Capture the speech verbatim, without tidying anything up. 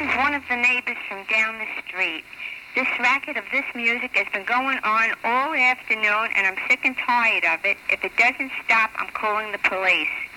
is one of the neighbors from down the street. This racket of this music has been going on all afternoon, and I'm sick and tired of it. If it doesn't stop, I'm calling the police.